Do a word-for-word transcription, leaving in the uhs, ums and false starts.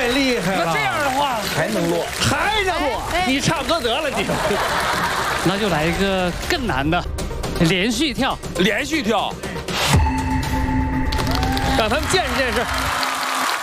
太厉害了！ 那这样的话还能落， 还能落，你差不多得了你。 那就来一个更难的，连续跳。 连续跳， 让他们见识见识。